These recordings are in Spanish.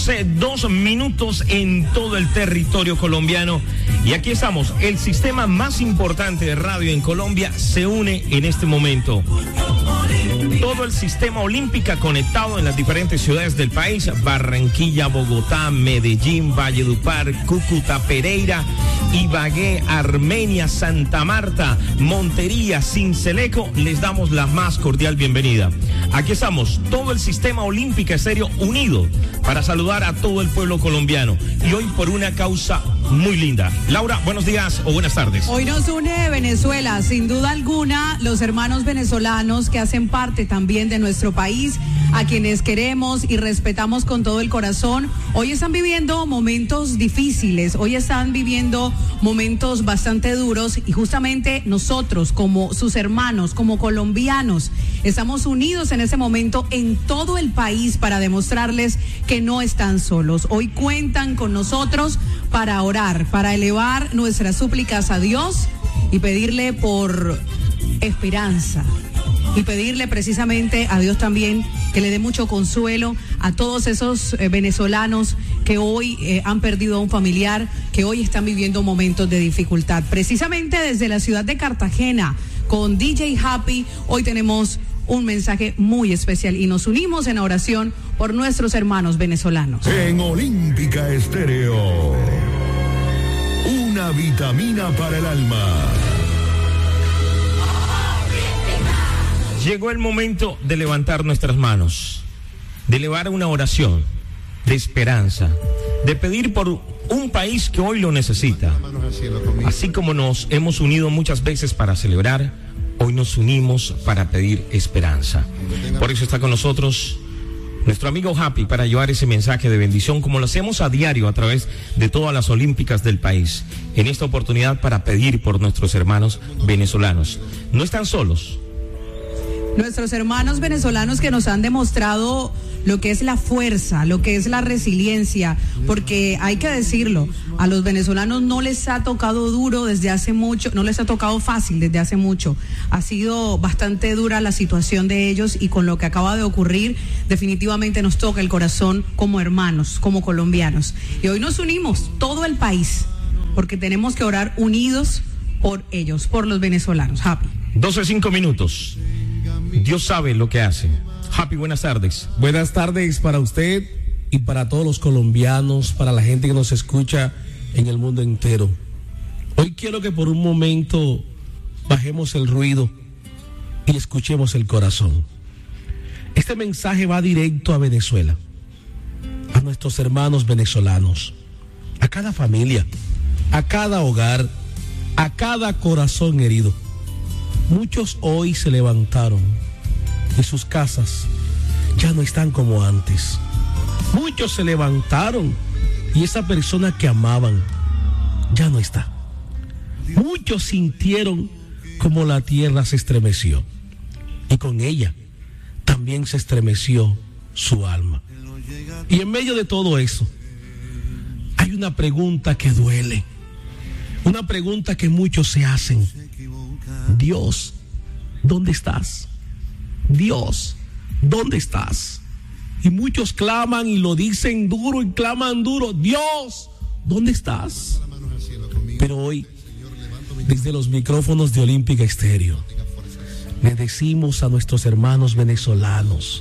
12:02 en todo el territorio colombiano. Y aquí estamos, el sistema más importante de radio en Colombia se une en este momento. Todo el sistema olímpico conectado en las diferentes ciudades del país: Barranquilla, Bogotá, Medellín, Valledupar, Cúcuta, Pereira, Ibagué, Armenia, Santa Marta, Montería, Sincelejo. Les damos la más cordial bienvenida. Aquí estamos, todo el sistema olímpico estéreo unido para saludar a todo el pueblo colombiano, y hoy por una causa muy linda. Laura, buenos días o buenas tardes. Hoy nos une Venezuela, sin duda alguna, los hermanos venezolanos que hacen parte también de nuestro país, a quienes queremos y respetamos con todo el corazón. Hoy están viviendo momentos difíciles, hoy están viviendo momentos bastante duros, y justamente nosotros, como sus hermanos, como colombianos, estamos unidos en ese momento en todo el país para demostrarles que no están solos. Hoy cuentan con nosotros para orar, para elevar nuestras súplicas a Dios y pedirle por esperanza, y pedirle precisamente a Dios también que le dé mucho consuelo a todos esos venezolanos que hoy han perdido a un familiar, que hoy están viviendo momentos de dificultad. Precisamente desde la ciudad de Cartagena, con DJ Happy, hoy tenemos un mensaje muy especial y nos unimos en oración por nuestros hermanos venezolanos. En Olímpica Estéreo, una vitamina para el alma. Llegó el momento de levantar nuestras manos, de elevar una oración de esperanza, de pedir por un país que hoy lo necesita. Así como nos hemos unido muchas veces para celebrar, hoy nos unimos para pedir esperanza. Por eso está con nosotros nuestro amigo Happy para llevar ese mensaje de bendición, como lo hacemos a diario a través de todas las olímpicas del país. En esta oportunidad para pedir por nuestros hermanos venezolanos. No están solos. Nuestros hermanos venezolanos que nos han demostrado lo que es la fuerza, lo que es la resiliencia, porque hay que decirlo, a los venezolanos no les ha tocado duro desde hace mucho, no les ha tocado fácil desde hace mucho. Ha sido bastante dura la situación de ellos, y con lo que acaba de ocurrir, definitivamente nos toca el corazón como hermanos, como colombianos. Y hoy nos unimos, todo el país, porque tenemos que orar unidos por ellos, por los venezolanos. Happy. 12:05. Dios sabe lo que hace. Happy, buenas tardes. Buenas tardes para usted y para todos los colombianos, para la gente que nos escucha en el mundo entero. Hoy quiero que por un momento bajemos el ruido y escuchemos el corazón. Este mensaje va directo a Venezuela, a nuestros hermanos venezolanos, a cada familia, a cada hogar, a cada corazón herido. Muchos hoy se levantaron y sus casas ya no están como antes. Muchos se levantaron y esa persona que amaban ya no está. Muchos sintieron como la tierra se estremeció, y con ella también se estremeció su alma. Y en medio de todo eso hay una pregunta que duele, una pregunta que muchos se hacen: Dios, ¿dónde estás? Dios, ¿dónde estás? Y muchos claman y lo dicen duro y claman duro: Dios, ¿dónde estás? Pero hoy, desde los micrófonos de Olímpica Estéreo, le decimos a nuestros hermanos venezolanos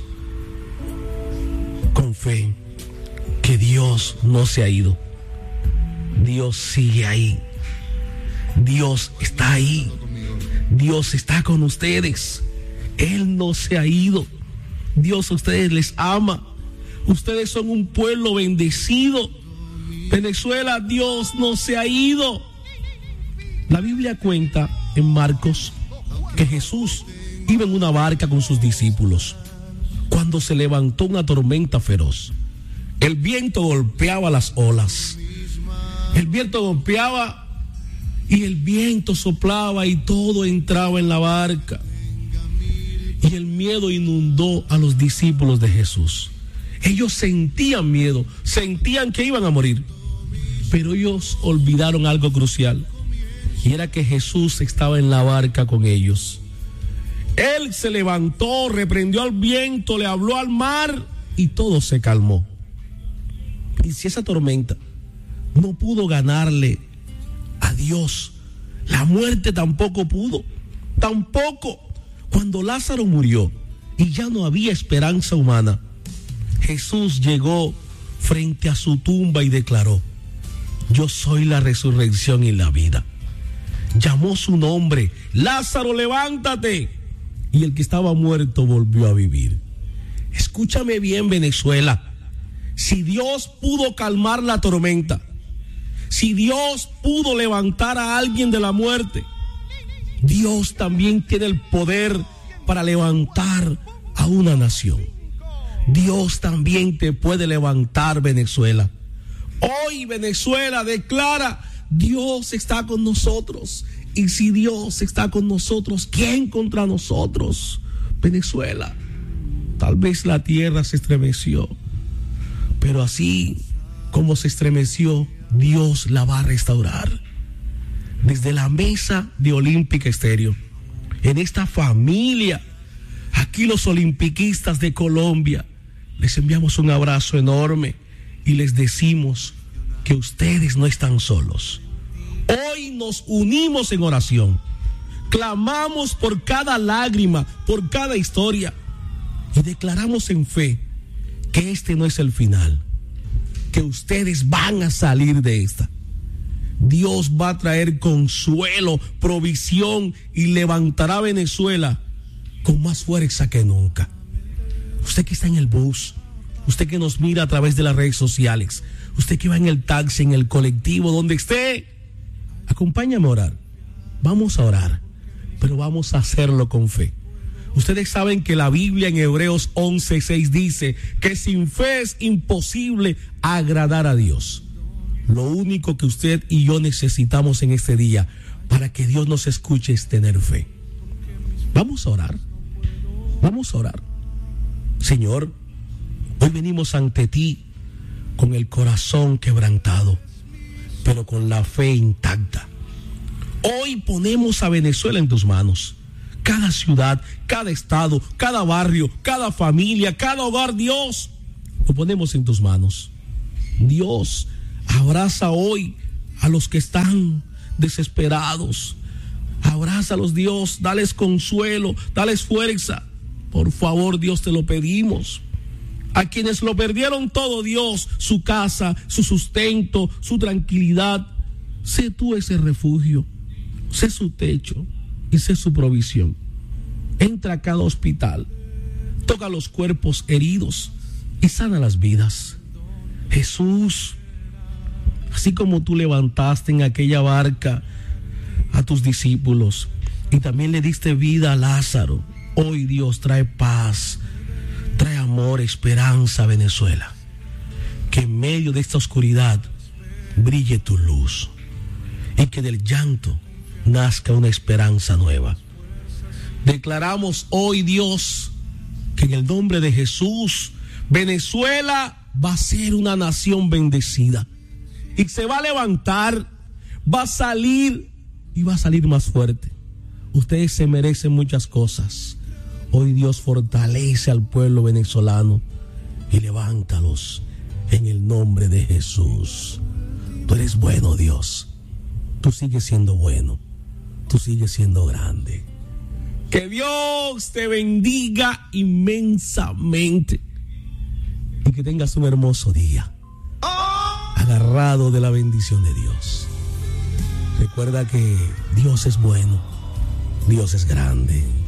con fe que Dios no se ha ido. Dios sigue ahí. Dios está ahí. Dios está con ustedes. Él no se ha ido. Dios a ustedes les ama. Ustedes son un pueblo bendecido. Venezuela, Dios no se ha ido. La Biblia cuenta en Marcos que Jesús iba en una barca con sus discípulos cuando se levantó una tormenta feroz. El viento golpeaba las olas. El viento golpeaba y el viento soplaba y todo entraba en la barca. Y el miedo inundó a los discípulos de Jesús. Ellos sentían miedo, sentían que iban a morir, pero ellos olvidaron algo crucial, y era que Jesús estaba en la barca con ellos. Él se levantó, reprendió al viento, le habló al mar y todo se calmó. Y si esa tormenta no pudo ganarle a Dios, la muerte tampoco pudo. Tampoco cuando Lázaro murió y ya no había esperanza humana, Jesús llegó frente a su tumba y declaró: yo soy la resurrección y la vida. Llamó su nombre: Lázaro, levántate. Y el que estaba muerto volvió a vivir. Escúchame bien, Venezuela. Si Dios pudo calmar la tormenta, si Dios pudo levantar a alguien de la muerte, Dios también tiene el poder para levantar a una nación. Dios también te puede levantar, Venezuela. Hoy Venezuela declara: Dios está con nosotros. Y si Dios está con nosotros, ¿quién contra nosotros? Venezuela, tal vez la tierra se estremeció, pero así como se estremeció, Dios la va a restaurar. Desde la mesa de Olímpica Estéreo, en esta familia, aquí los olimpiquistas de Colombia, les enviamos un abrazo enorme y les decimos que ustedes no están solos. Hoy nos unimos en oración, clamamos por cada lágrima, por cada historia, y declaramos en fe que este no es el final, que ustedes van a salir de esta. Dios va a traer consuelo, provisión y levantará a Venezuela con más fuerza que nunca. Usted que está en el bus, usted que nos mira a través de las redes sociales, usted que va en el taxi, en el colectivo, donde esté, acompáñame a orar. Vamos a orar, pero vamos a hacerlo con fe. Ustedes saben que la Biblia en Hebreos 11:6 dice que sin fe es imposible agradar a Dios. Lo único que usted y yo necesitamos en este día para que Dios nos escuche es tener fe. Vamos a orar. Vamos a orar. Señor, hoy venimos ante ti con el corazón quebrantado, pero con la fe intacta. Hoy ponemos a Venezuela en tus manos. Cada ciudad, cada estado, cada barrio, cada familia, cada hogar, Dios, lo ponemos en tus manos. Dios, abraza hoy a los que están desesperados. Abrázalos, Dios, dales consuelo, dales fuerza. Por favor, Dios, te lo pedimos. A quienes lo perdieron todo, Dios, su casa, su sustento, su tranquilidad, sé tú ese refugio, sé su techo y sé su provisión. Entra a cada hospital, toca los cuerpos heridos y sana las vidas. Jesús, así como tú levantaste en aquella barca a tus discípulos y también le diste vida a Lázaro, hoy, Dios, trae paz, trae amor, esperanza a Venezuela. Que en medio de esta oscuridad brille tu luz y que del llanto nazca una esperanza nueva. Declaramos hoy, Dios, que en el nombre de Jesús, Venezuela va a ser una nación bendecida y se va a levantar, va a salir y va a salir más fuerte. Ustedes se merecen muchas cosas. Hoy Dios fortalece al pueblo venezolano y levántalos en el nombre de Jesús. Tú eres bueno, Dios. Tú sigues siendo bueno. Tú sigues siendo grande. Que Dios te bendiga inmensamente y que tengas un hermoso día, agarrado de la bendición de Dios. Recuerda que Dios es bueno, Dios es grande.